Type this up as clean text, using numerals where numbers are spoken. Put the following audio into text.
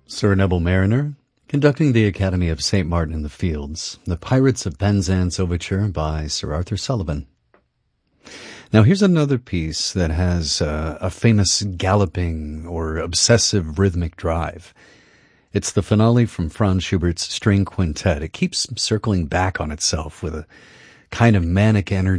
Sir Neville Mariner, conducting the Academy of St. Martin in the Fields, The Pirates of Penzance Overture by Sir Arthur Sullivan. Now here's another piece that has a famous galloping or obsessive rhythmic drive. It's the finale from Franz Schubert's String Quintet. It keeps circling back on itself with a kind of manic energy